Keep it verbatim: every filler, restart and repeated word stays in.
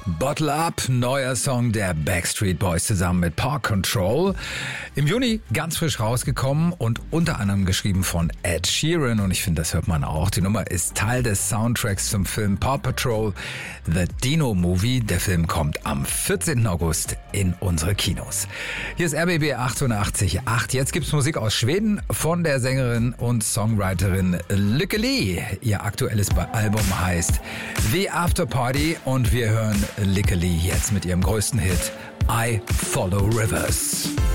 Bottle Up, neuer Song der Backstreet Boys zusammen mit Paw Control. Im Juni ganz frisch rausgekommen und unter anderem geschrieben von Ed Sheeran. Und ich finde, das hört man auch. Die Nummer ist Teil des Soundtracks zum Film Paw Patrol, The Dino Movie. Der Film kommt am vierzehnten August in unsere Kinos. Hier ist R B B achtundachtzig Komma acht. Jetzt gibt's Musik aus Schweden von der Sängerin und Songwriterin Lykke Li. Ihr aktuelles Album heißt The After Party und wir hören Lykke Li jetzt mit ihrem größten Hit I Follow Rivers.